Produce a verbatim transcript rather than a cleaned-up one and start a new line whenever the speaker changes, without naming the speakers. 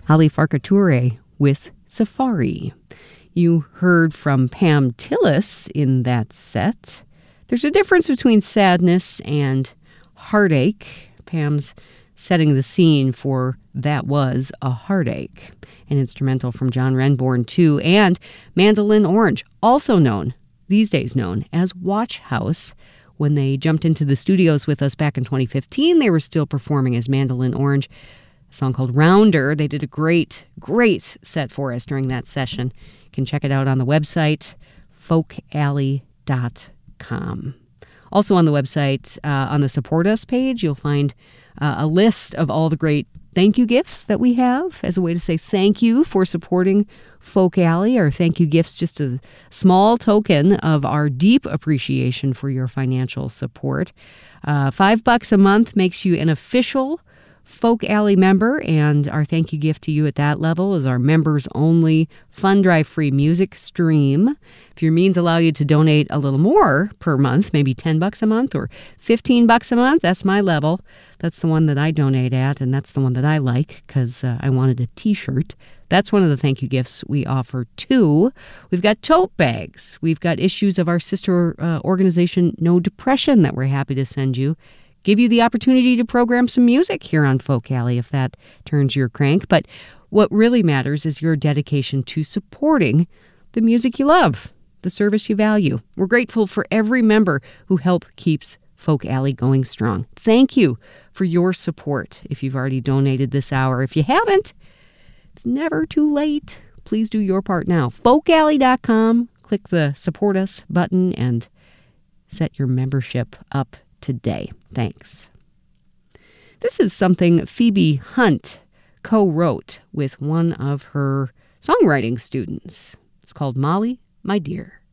Ali Farka with Safari. You heard from Pam Tillis in that set. There's a difference between sadness and heartache. Pam's setting the scene for That Was a Heartache, an instrumental from John Renbourn, too, and Mandolin Orange, also known, these days known, as Watch House. When they jumped into the studios with us back in twenty fifteen, they were still performing as Mandolin Orange, a song called Rounder. They did a great, great set for us during that session. You can check it out on the website, folk alley dot com. Also on the website, uh, on the Support Us page, you'll find uh, a list of all the great thank you gifts that we have as a way to say thank you for supporting Folk Alley. Our thank you gifts, just a small token of our deep appreciation for your financial support. Uh, five bucks a month makes you an official Folk Alley member, and our thank you gift to you at that level is our members-only fund drive-free music stream. If your means allow you to donate a little more per month, maybe ten bucks a month or fifteen bucks a month, that's my level. That's the one that I donate at, and that's the one that I like because uh, I wanted a t-shirt. That's one of the thank you gifts we offer, too. We've got tote bags. We've got issues of our sister uh, organization, No Depression, that we're happy to send you. Give you the opportunity to program some music here on Folk Alley if that turns your crank. But what really matters is your dedication to supporting the music you love, the service you value. We're grateful for every member who help keeps Folk Alley going strong. Thank you for your support if you've already donated this hour. If you haven't, it's never too late. Please do your part now. folk alley dot com. Click the Support Us button and set your membership up today. Thanks. This is something Phoebe Hunt co-wrote with one of her songwriting students. It's called Molly, My Dear.